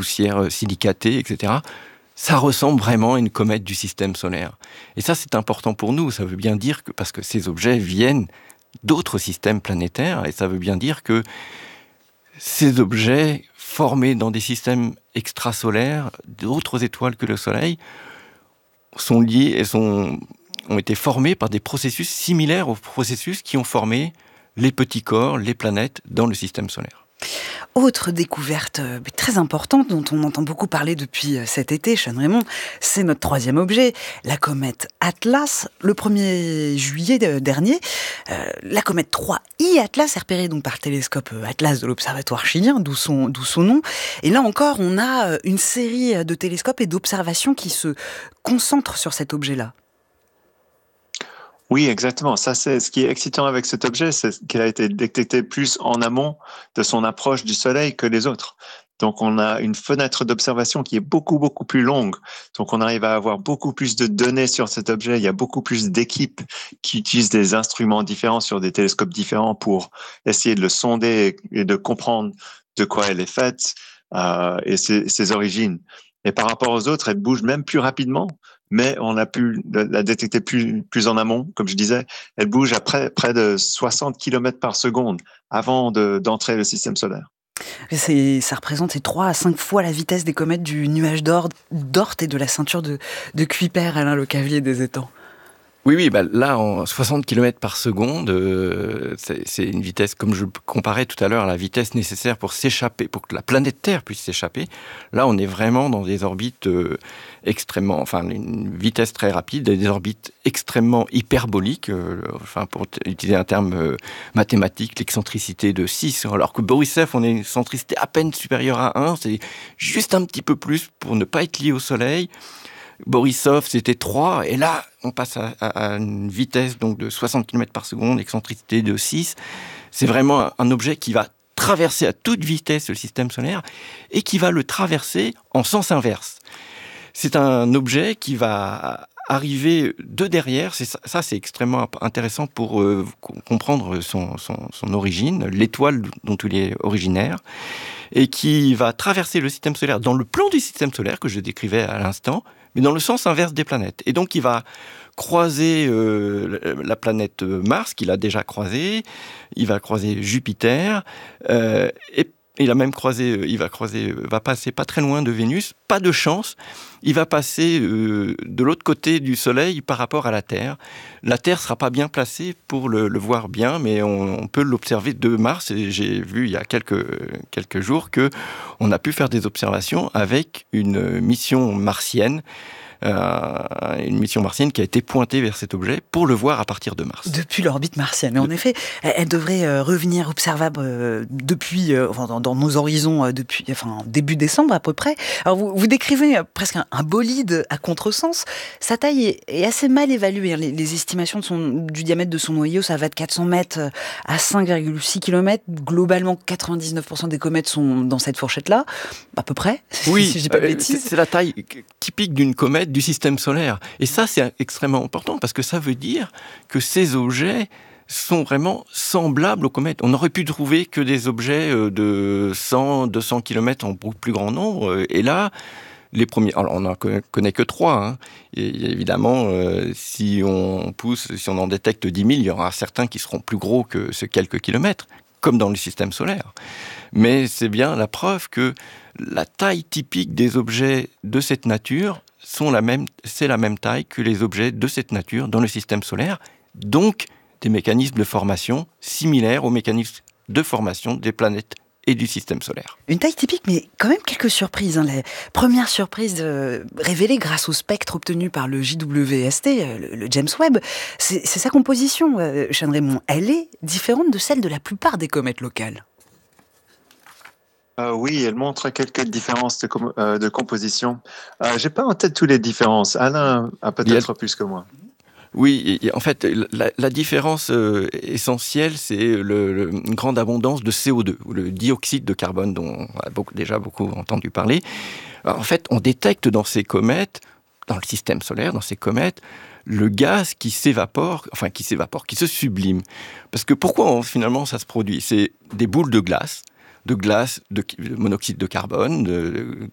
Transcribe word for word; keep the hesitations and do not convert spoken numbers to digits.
poussière silicatée, et cetera. Ça ressemble vraiment à une comète du système solaire. Et ça, c'est important pour nous. Ça veut bien dire que, parce que ces objets viennent d'autres systèmes planétaires, et ça veut bien dire que ces objets formés dans des systèmes extrasolaires, d'autres étoiles que le Soleil, sont liés et sont, ont été formés par des processus similaires aux processus qui ont formé les petits corps, les planètes dans le système solaire. Autre découverte très importante dont on entend beaucoup parler depuis cet été, Sean Raymond, c'est notre troisième objet, la comète Atlas. Le premier juillet dernier, euh, la comète trois I Atlas est repérée donc par le télescope Atlas de l'Observatoire chilien, d'où son, d'où son nom. Et là encore, on a une série de télescopes et d'observations qui se concentrent sur cet objet-là. Oui, exactement. Ça, c'est ce qui est excitant avec cet objet, c'est qu'il a été détecté plus en amont de son approche du Soleil que les autres. Donc, on a une fenêtre d'observation qui est beaucoup, beaucoup plus longue. Donc, on arrive à avoir beaucoup plus de données sur cet objet. Il y a beaucoup plus d'équipes qui utilisent des instruments différents sur des télescopes différents pour essayer de le sonder et de comprendre de quoi elle est faite euh, et ses, ses origines. Et par rapport aux autres, elle bouge même plus rapidement, mais on a pu la détecter plus, plus en amont, comme je disais. Elle bouge à près, près de soixante kilomètres par seconde avant de, d'entrer le système solaire. C'est, ça représente trois à cinq fois la vitesse des comètes du nuage d'Oort, d'Oort et de la ceinture de, de Kuiper, Alain Le Cavelier des étangs. Oui, oui, bah là, en soixante kilomètres par seconde, euh, c'est, c'est une vitesse, comme je comparais tout à l'heure, à la vitesse nécessaire pour s'échapper, pour que la planète Terre puisse s'échapper. Là, on est vraiment dans des orbites euh, extrêmement, enfin, une vitesse très rapide, des orbites extrêmement hyperboliques, euh, enfin, pour t- utiliser un terme euh, mathématique, l'excentricité de six, alors que Borisov, on a une excentricité à peine supérieure à un, c'est juste un petit peu plus pour ne pas être lié au Soleil. Borisov, c'était trois, et là, on passe à, à une vitesse donc de soixante kilomètres par seconde, excentricité de six. C'est vraiment un, un objet qui va traverser à toute vitesse le système solaire et qui va le traverser en sens inverse. C'est un objet qui va arriver de derrière, c'est ça, ça c'est extrêmement intéressant pour euh, comprendre son, son, son origine, l'étoile dont il est originaire, et qui va traverser le système solaire dans le plan du système solaire que je décrivais à l'instant, mais dans le sens inverse des planètes. Et donc, il va croiser euh, la planète Mars, qu'il a déjà croisée, il va croiser Jupiter, euh, et il a même croisé, il va croiser, va passer pas très loin de Vénus, pas de chance, il va passer euh, de l'autre côté du Soleil par rapport à la Terre. La Terre sera pas bien placée pour le, le voir bien, mais on, on peut l'observer de Mars, et j'ai vu il y a quelques, quelques jours que on a pu faire des observations avec une mission martienne, Euh, une mission martienne qui a été pointée vers cet objet pour le voir à partir de Mars. Depuis l'orbite martienne. Mais en de... effet, elle, elle devrait euh, revenir observable euh, depuis, euh, enfin, dans, dans nos horizons euh, depuis, enfin, début décembre à peu près. Alors vous, vous décrivez euh, presque un, un bolide à contresens. Sa taille est, est assez mal évaluée. Les, les estimations de son, du diamètre de son noyau, ça va de quatre cents mètres à cinq virgule six kilomètres. Globalement, quatre-vingt-dix-neuf pour cent des comètes sont dans cette fourchette-là, à peu près. Oui, si je dis pas de euh, bêtises. C'est, c'est la taille typique d'une comète du système solaire. Et ça, c'est extrêmement important parce que ça veut dire que ces objets sont vraiment semblables aux comètes. On aurait pu trouver que des objets de cent, deux cents kilomètres en beaucoup plus grand nombre. Et là, les premiers, alors on n'en connaît que trois. Hein. Et évidemment, euh, si on pousse, si on en détecte dix mille, il y aura certains qui seront plus gros que ces quelques kilomètres, comme dans le système solaire. Mais c'est bien la preuve que la taille typique des objets de cette nature sont la même, c'est la même taille que les objets de cette nature dans le système solaire, donc des mécanismes de formation similaires aux mécanismes de formation des planètes et du système solaire. Une taille typique, mais quand même quelques surprises. Hein. La première surprise euh, révélée grâce au spectre obtenu par le J W S T, euh, le, le James Webb, c'est, c'est sa composition, euh, Sean Raymond. Elle est différente de celle de la plupart des comètes locales. Euh, oui, elle montre quelques différences de, com- euh, de composition. Euh, j'ai pas en tête toutes les différences. Alain a peut-être a... plus que moi. Oui, et en fait, la, la différence euh, essentielle, c'est le, le, une grande abondance de C O deux, ou le dioxyde de carbone, dont on a beaucoup, déjà beaucoup entendu parler. Alors, en fait, on détecte dans ces comètes, dans le système solaire, dans ces comètes, le gaz qui s'évapore, enfin qui s'évapore, qui se sublime. Parce que pourquoi on, finalement ça se produit ? C'est des boules de glace, de glace, de monoxyde de carbone, de